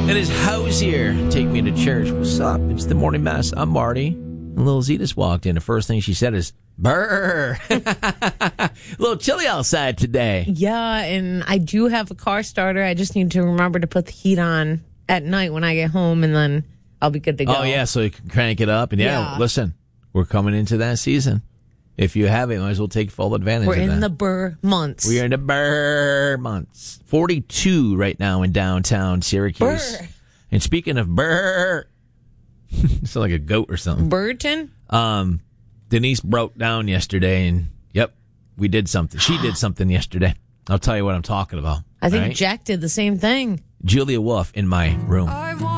It is Hosier. Take me to church. What's up? It's the morning mess. I'm Marty. And little Z just walked in. The first thing she said is, "Brr." A little chilly outside today. Yeah, and I do have a car starter. I just need to remember to put the heat on at night when I get home, and then I'll be good to go. Oh, yeah, so you can crank it up. And Yeah. Listen, we're coming into that season. If you have it, might as well take full advantage We're of that. in the burr months. We are in the burr months. 42 right now in downtown Syracuse. Burr. And speaking of burr, it's like a goat or something. Burton? Denise broke down yesterday, and yep, we did something. She did something yesterday. I'll tell you what I'm talking about. I think all right? Jack did the same thing. Julia Wolf in my room.